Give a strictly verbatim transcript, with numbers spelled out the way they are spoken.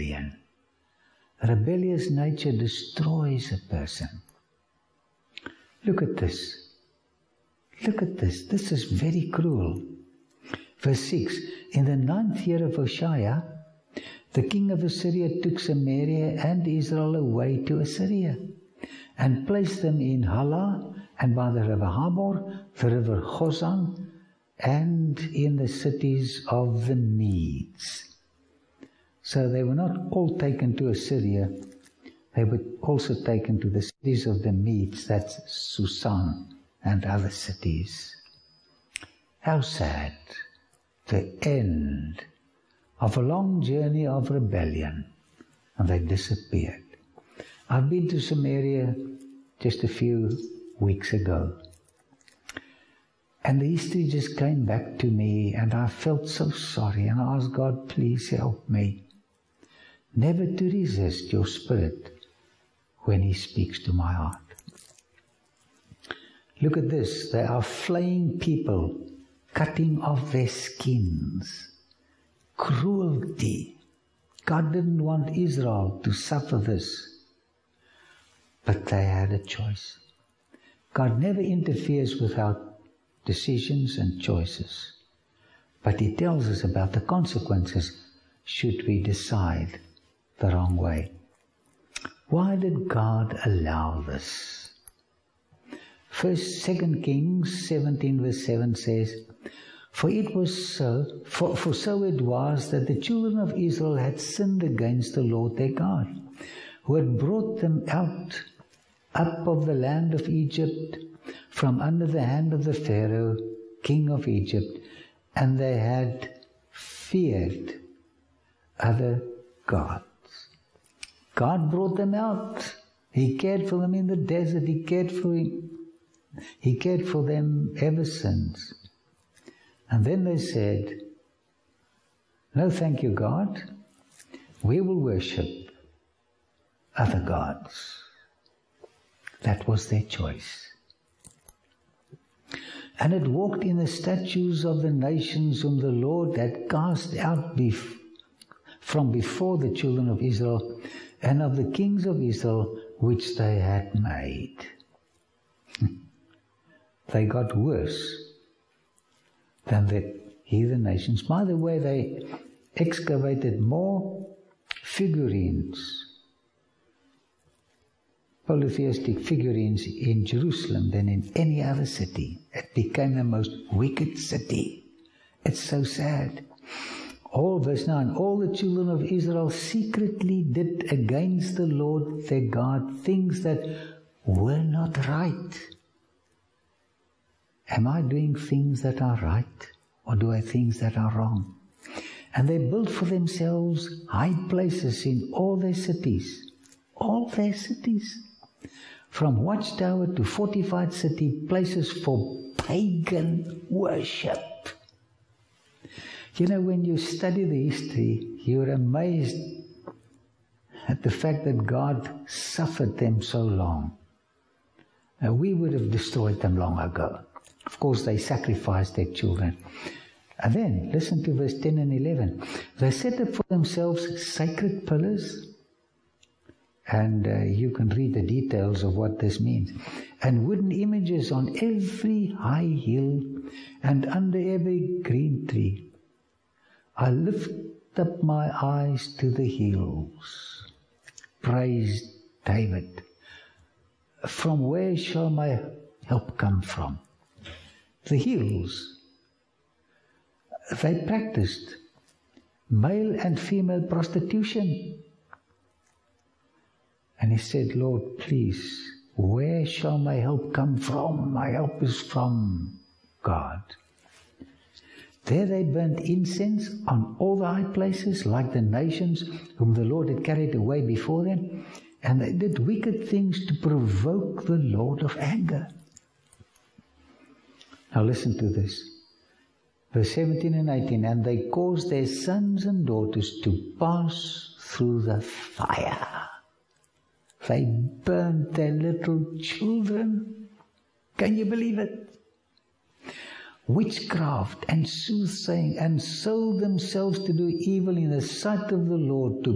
rebellion. Rebellious nature destroys a person. Look at this. Look at this. This is very cruel. Verse six. In the ninth year of Hoshea, the king of Assyria took Samaria and Israel away to Assyria, and placed them in Hala, and by the river Habor, the river Chosan, and in the cities of the Medes. So they were not all taken to Assyria, they were also taken to the cities of the Medes, that's Susan and other cities. How sad. The end of a long journey of rebellion, and they disappeared. I've been to Samaria just a few weeks ago, and the history just came back to me, and I felt so sorry, and I asked God, please help me never to resist your Spirit when He speaks to my heart. Look at this. They are flaying people, cutting off their skins. Cruelty. God didn't want Israel to suffer this, but they had a choice. God never interferes with our decisions and choices, but He tells us about the consequences should we decide the wrong way. Why did God allow this? First, Second Kings seventeen verse seven says, For it was so, for, for so it was that the children of Israel had sinned against the Lord their God, who had brought them out up of the land of Egypt from under the hand of the Pharaoh, king of Egypt, and they had feared other gods. God brought them out. He cared for them in the desert. He cared for him. He cared for them ever since. And then they said, no, thank you, God. We will worship other gods. That was their choice. And it walked in the statutes of the nations whom the Lord had cast out bef- from before the children of Israel, and of the kings of Israel which they had made. They got worse than the heathen nations. By the way, they excavated more figurines, polytheistic figurines in Jerusalem than in any other city. It became the most wicked city. It's so sad. All, verse nine, all the children of Israel secretly did against the Lord their God things that were not right. Am I doing things that are right, or do I things that are wrong? And they built for themselves high places in all their cities. All their cities. From watchtower to fortified city, places for pagan worship. You know, when you study the history, you're amazed at the fact that God suffered them so long. Now, we would have destroyed them long ago. Of course, they sacrificed their children. And then, listen to verse ten and eleven. They set up for themselves sacred pillars. And uh, you can read the details of what this means. And wooden images on every high hill and under every green tree. I lift up my eyes to the hills. Praise David. From where shall my help come from? The hills. They practiced male and female prostitution. And he said, Lord, please, where shall my help come from? My help is from God. There they burnt incense on all the high places, like the nations whom the Lord had carried away before them. And they did wicked things to provoke the Lord of anger. Now listen to this. Verse seventeen and eighteen. And they caused their sons and daughters to pass through the fire. They burned their little children. Can you believe it? Witchcraft and soothsaying, and sold themselves to do evil in the sight of the Lord, to